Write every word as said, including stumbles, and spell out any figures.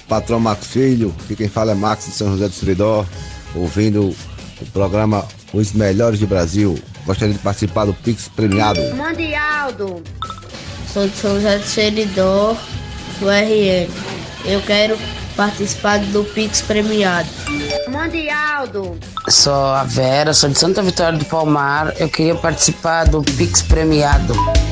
patrão Max Filho, aqui quem fala é Max de São José do Seridó, ouvindo o programa Os Melhores do Brasil. Gostaria de participar do Pix premiado. Mande Aldo. Sou de São José do Seridó, do R N. Eu quero participar do Pix premiado. Mande Aldo. Sou a Vera, sou de Santa Vitória do Palmar. Eu queria participar do Pix premiado.